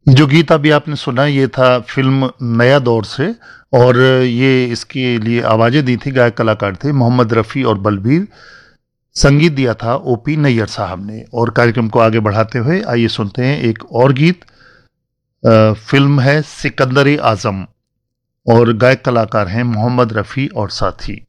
ये जो गीत अभी आपने सुना ये था फिल्म नया दौर से। और ये इसके लिए आवाजें दी थी, गायक कलाकार थे मोहम्मद रफ़ी और बलबीर। संगीत दिया था ओपी नैयर साहब ने। और कार्यक्रम को आगे बढ़ाते हुए आइए सुनते हैं एक और गीत। फिल्म है सिकंदर आजम और गायक कलाकार हैं मोहम्मद रफ़ी और साथी।